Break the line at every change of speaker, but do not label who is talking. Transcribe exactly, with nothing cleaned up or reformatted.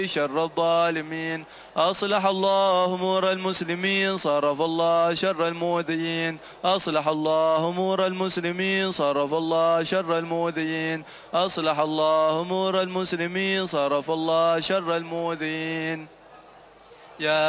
شر الظالمين. أصلح الله أمور المسلمين صرف الله شر المؤذيين. أصلح الله أمور المسلمين صرف الله شر المؤذيين. أصلح الله أمور المسلمين صرف الله شر المؤذيين. يا